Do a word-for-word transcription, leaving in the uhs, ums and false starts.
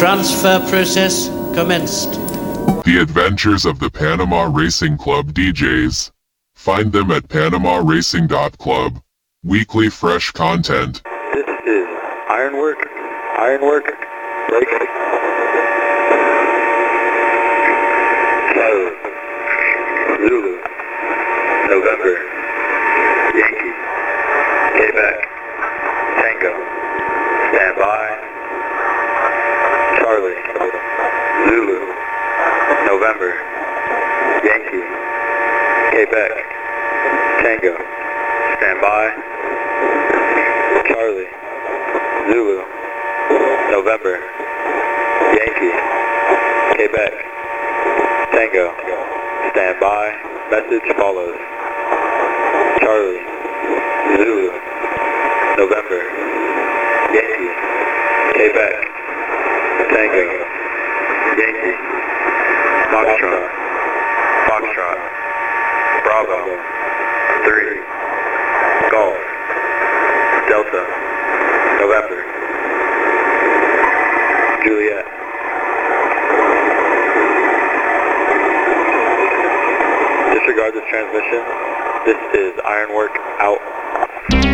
Transfer process commenced. The Adventures of the Panama Racing Club D Js. Find them at panama racing dot club. Weekly fresh content. This is Ironwork, Ironwork, break. Kilo, Zulu, November, Yankee, Quebec, Tango, stand by, Charlie, Zulu, November, Yankee, Quebec, Tango, stand by, Charlie, Zulu, November, Yankee, Quebec, Tango, stand by, message follows, Charlie, Zulu, November, Yankee, Quebec, Tango, Yankee, Foxtrot, Foxtrot, Bravo, three, Golf, Delta, November, Juliet. Disregard this transmission. This is Ironwork out.